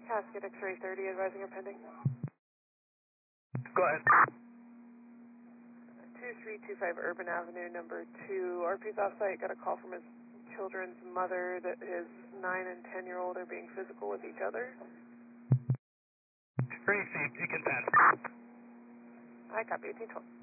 Casket X-ray 30, advising or pending. Go ahead. 2325 Urban Avenue, number 2. RP's off-site, got a call from his children's mother that his 9 and 10-year-old are being physical with each other. Received, you can pass. I copy 1812.